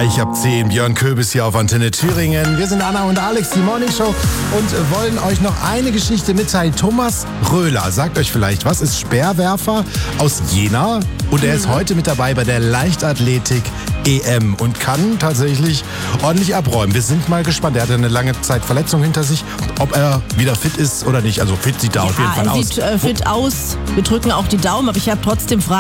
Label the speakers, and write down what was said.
Speaker 1: Gleich ab 10, Björn Köbis hier auf Antenne Thüringen. Wir sind Anna und Alex, die Morning Show, und wollen euch noch eine Geschichte mitteilen. Thomas Röhler, sagt euch vielleicht was, ist Speerwerfer aus Jena und er ist heute mit dabei bei der Leichtathletik EM und kann tatsächlich ordentlich abräumen. Wir sind mal gespannt. Er hatte eine lange Zeit Verletzung hinter sich, ob er wieder fit ist oder nicht. Also fit sieht er auf jeden Fall aus.
Speaker 2: Er sieht fit aus. Wir drücken auch die Daumen, aber ich habe trotzdem Fragen.